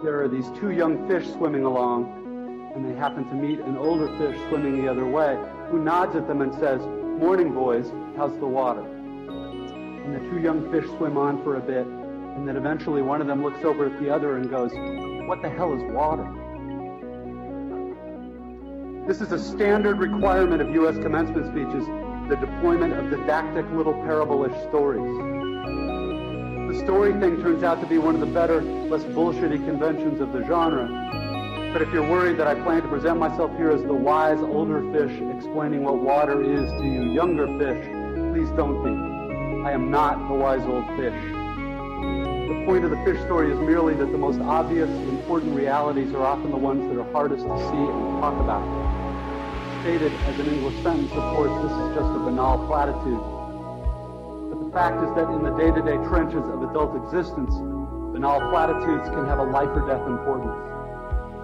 there are these two young fish swimming along, and they happen to meet an older fish swimming the other way, who nods at them and says, "Morning, boys, how's the water?" And the two young fish swim on for a bit, and then eventually one of them looks over at the other and goes, "What the hell is water?" This is a standard requirement of U.S. commencement speeches, the deployment of didactic little parable-ish stories. The story thing turns out to be one of the better, less bullshitty conventions of the genre. But if you're worried that I plan to present myself here as the wise older fish explaining what water is to you younger fish, please don't be. I am not the wise old fish. The point of the fish story is merely that the most obvious, important realities are often the ones that are hardest to see and talk about. Stated as an English sentence, of course, this is just a banal platitude. But the fact is that in the day-to-day trenches of adult existence, banal platitudes can have a life or death importance.